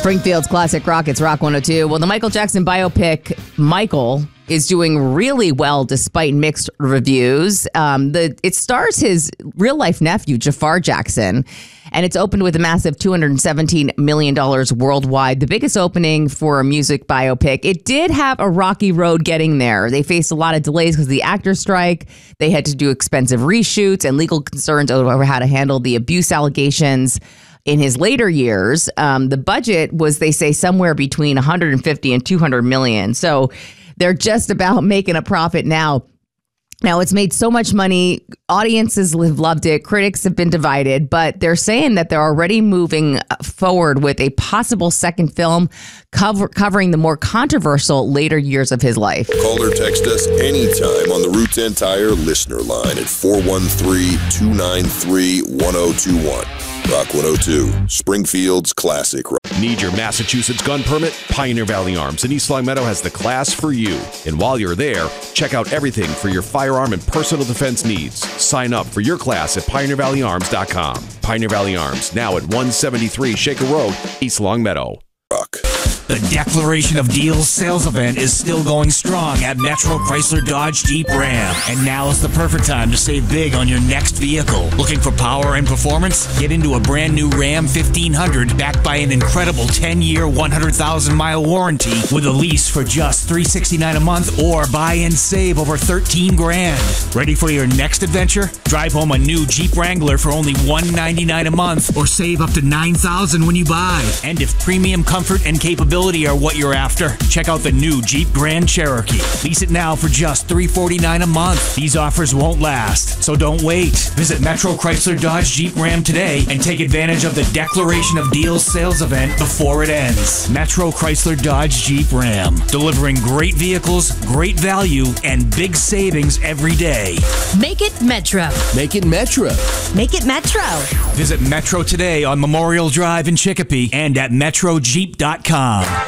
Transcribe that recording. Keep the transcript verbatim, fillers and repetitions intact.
Springfield's Classic Rock, it's Rock one oh two. Well, the Michael Jackson biopic, Michael, is doing really well despite mixed reviews. Um, the It stars his real-life nephew, Jafar Jackson, and it's opened with a massive two hundred seventeen million dollars worldwide, the biggest opening for a music biopic. It did have a rocky road getting there. They faced a lot of delays because of the actor strike. They had to do expensive reshoots and legal concerns over how to handle the abuse allegations. In his later years, um, the budget was, they say, somewhere between one hundred fifty and two hundred million. So they're just about making a profit now. Now, it's made so much money. Audiences have loved it. Critics have been divided, but they're saying that they're already moving forward with a possible second film cover, covering the more controversial later years of his life. Call or text us anytime on the Route ten Tire listener line at four one three, two nine three, one oh two one. Rock one oh two, Springfield's Classic Rock. Need your Massachusetts gun permit? Pioneer Valley Arms in East Long Meadow has the class for you. And while you're there, check out everything for your firearm and personal defense needs. Sign up for your class at pioneer valley arms dot com. Pioneer Valley Arms, now at one seventy-three Shaker Road, East Long Meadow. Rock. The Declaration of Deals sales event is still going strong at Metro Chrysler Dodge Jeep Ram. And now is the perfect time to save big on your next vehicle. Looking for power and performance? Get into a brand new Ram fifteen hundred backed by an incredible ten-year, one hundred thousand mile warranty with a lease for just three hundred sixty-nine dollars a month or buy and save over thirteen grand. Ready for your next adventure? Drive home a new Jeep Wrangler for only one hundred ninety-nine dollars a month or save up to nine thousand dollars when you buy. And if premium comfort and capability are what you're after, check out the new Jeep Grand Cherokee. Lease it now for just three hundred forty-nine dollars a month. These offers won't last, so don't wait. Visit Metro Chrysler Dodge Jeep Ram today and take advantage of the Declaration of Deals sales event before it ends. Metro Chrysler Dodge Jeep Ram, delivering great vehicles, great value, and big savings every day. Make it Metro. Make it Metro. Make it Metro. Visit Metro today on Memorial Drive in Chicopee and at metro jeep dot com.